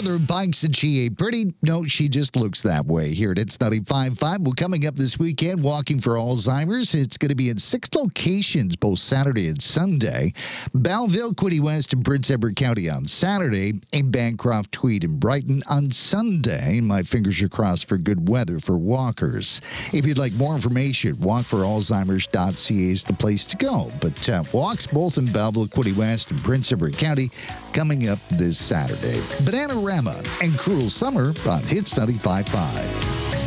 Mother bikes that she ain't pretty. No, she just looks that way. Here at It's 95.5. Well, coming up this weekend, Walking for Alzheimer's. It's going to be in 6 locations, both Saturday and Sunday. Belleville, Quinte West, and Prince Edward County on Saturday. And Bancroft, Tweed, and Brighton on Sunday. My fingers are crossed for good weather for walkers. If you'd like more information, walkforalzheimers.ca is the place to go. But walks both in Belleville, Quinte West, and Prince Edward County coming up this Saturday. Bananarama and Cruel Summer on Hits 95.5.